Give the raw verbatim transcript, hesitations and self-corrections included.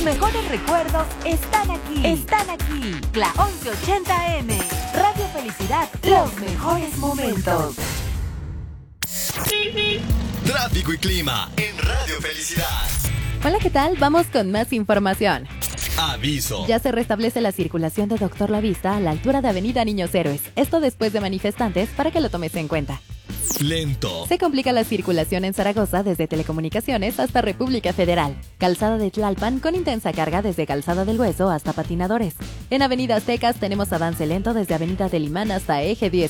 Tus mejores recuerdos están aquí. Están aquí. La once ochenta eme. Radio Felicidad. Los mejores momentos. Tráfico y clima en Radio Felicidad. Hola, ¿qué tal? Vamos con más información. Aviso. Ya se restablece la circulación de Doctor La Vista a la altura de Avenida Niños Héroes. Esto después de manifestantes para que lo tomes en cuenta. Lento. Se complica la circulación en Zaragoza desde Telecomunicaciones hasta República Federal. Calzada de Tlalpan con intensa carga desde Calzada del Hueso hasta Patinadores. En Avenida Aztecas tenemos avance lento desde Avenida del Imán hasta Eje diez